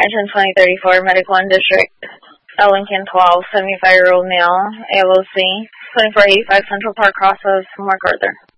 Engine 2034, Medic 1 District, Lincoln 12, 75-year-old male, ALOC, 2485 Central Park Cross of MacArthur.